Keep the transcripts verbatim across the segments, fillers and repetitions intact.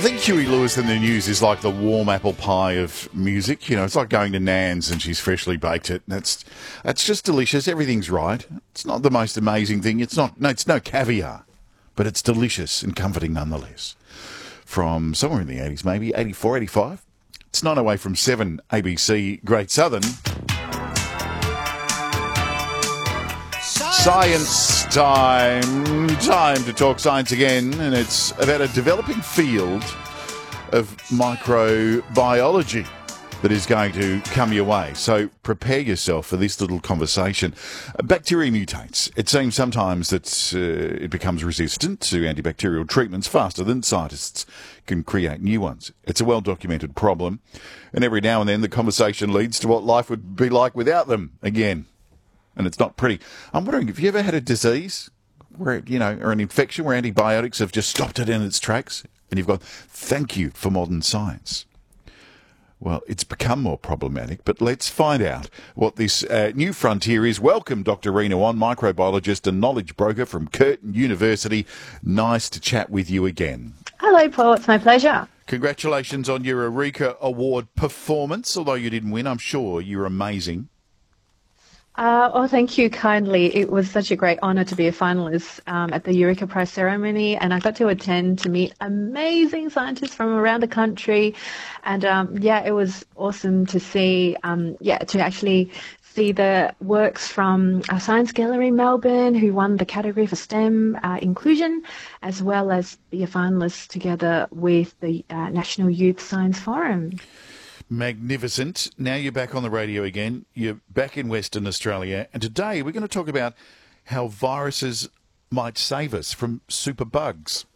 think Huey Lewis in the news is like the warm apple pie of music. You know, it's like going to Nan's and she's freshly baked it. That's that's just delicious. Everything's right. It's not the most amazing thing. It's not. No, it's no caviar, but it's delicious and comforting nonetheless. From somewhere in the eighties, maybe eighty-four, eighty-five. It's nine away from seven. A B C Great Southern. Science time. Time to talk science again, and it's about a developing field of microbiology that is going to come your way. So prepare yourself for this little conversation. Bacteria mutates. It seems sometimes that uh, it becomes resistant to antibacterial treatments faster than scientists can create new ones. It's a well-documented problem, and every now and then the conversation leads to what life would be like without them again. And it's not pretty. I'm wondering, have you ever had a disease where, you know, or an infection where antibiotics have just stopped it in its tracks? And you've gone, thank you for modern science. Well, it's become more problematic, but let's find out what this uh, new frontier is. Welcome, Doctor Rena Wan, microbiologist and knowledge broker from Curtin University. Nice to chat with you again. Hello, Paul. It's my pleasure. Congratulations on your Eureka Award performance. Although you didn't win, I'm sure you're amazing. Uh, oh, thank you kindly. It was such a great honour to be a finalist um, at the Eureka Prize ceremony, and I got to attend to meet amazing scientists from around the country. And um, yeah, it was awesome to see, um, yeah, to actually see the works from a Science Gallery Melbourne, who won the category for STEM uh, inclusion, as well as be a finalist together with the uh, National Youth Science Forum. Magnificent. Now you're back on the radio again. You're back in Western Australia. And today we're going to talk about how viruses might save us from superbugs.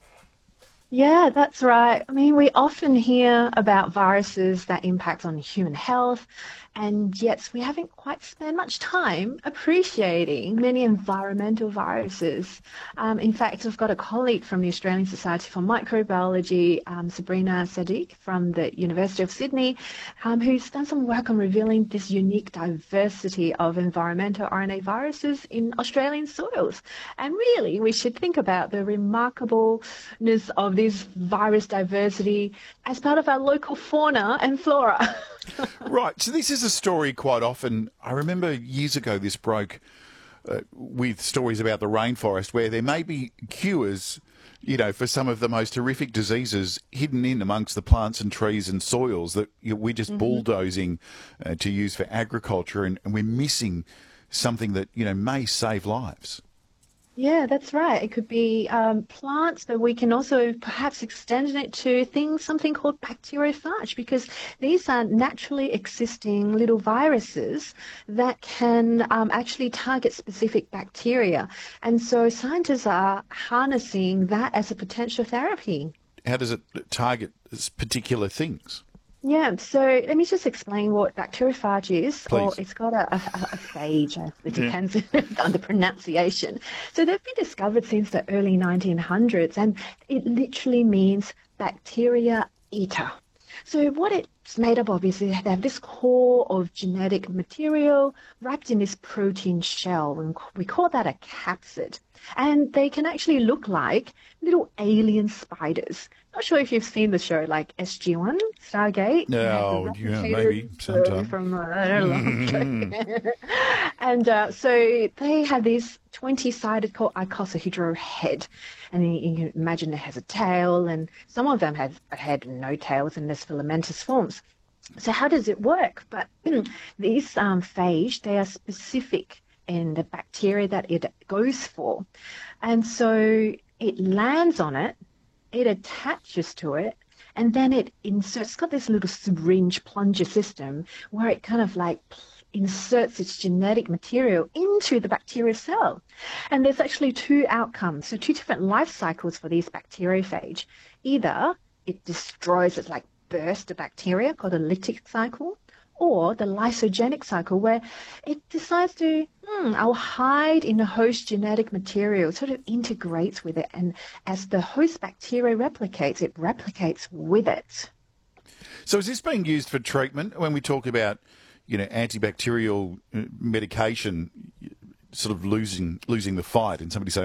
Yeah, that's right. I mean, we often hear about viruses that impact on human health, and yet we haven't quite spent much time appreciating many environmental viruses. Um, in fact, I've got a colleague from the Australian Society for Microbiology, um, Sabrina Sadiq from the University of Sydney, um, who's done some work on revealing this unique diversity of environmental R N A viruses in Australian soils. And really, we should think about the remarkableness of this virus diversity as part of our local fauna and flora. Right. So this is a story quite often. I remember years ago this broke uh, with stories about the rainforest where there may be cures, you know, for some of the most horrific diseases hidden in amongst the plants and trees and soils that you know, we're just mm-hmm. bulldozing uh, to use for agriculture, and, and we're missing something that, you know, may save lives. Yeah, that's right. It could be um, plants, but we can also perhaps extend it to things, something called bacteriophage, because these are naturally existing little viruses that can um, actually target specific bacteria. And so scientists are harnessing that as a potential therapy. How does it target particular things? Yeah, so let me just explain what bacteriophage is. Please. Or it's got a, a, a phage, it depends yeah. on the pronunciation. So they've been discovered since the early nineteen hundreds, and it literally means bacteria eater. So what it's made up of is they have this core of genetic material wrapped in this protein shell, and we call that a capsid. And they can actually look like little alien spiders. Not sure if you've seen the show like S G one, Stargate. No, yeah, maybe sometime. From uh, a long ago. And uh, so they have these twenty-sided called icosahedral head. And you, you can imagine it has a tail, and some of them have a head and no tails in this filamentous forms. So how does it work? But these um, phage, they are specific in the bacteria that it goes for. And so it lands on it, it attaches to it, and then it inserts, it's got this little syringe plunger system where it kind of like inserts its genetic material into the bacterial cell. And there's actually two outcomes, so two different life cycles for these bacteriophage. Either it destroys, it's like burst the bacteria called a lytic cycle, or the lysogenic cycle, where it decides to, hmm, I'll hide in the host genetic material, sort of integrates with it, and as the host bacteria replicates, it replicates with it. So is this being used for treatment when we talk about, you know, antibacterial medication, sort of losing losing the fight, and somebody say,